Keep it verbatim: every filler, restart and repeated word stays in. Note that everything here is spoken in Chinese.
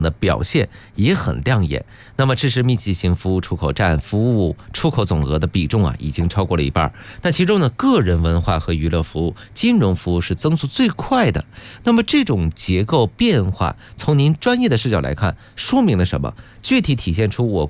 的表现也很亮眼。那么知识密集型服务出口占服务出口总额的比重啊，已经超过了一半。那其中呢，个人文化和娱乐服务、金融服务是增速最快的。那么这种结构变化，从您专业的视角来看，说明了什么？具体体现出我